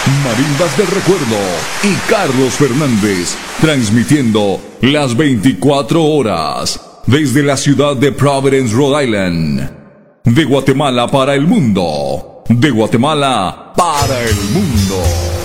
Marimbas del Recuerdo y Carlos Fernández, transmitiendo las 24 horas desde la ciudad de Providence, Rhode Island. De Guatemala para el mundo. De Guatemala para el mundo.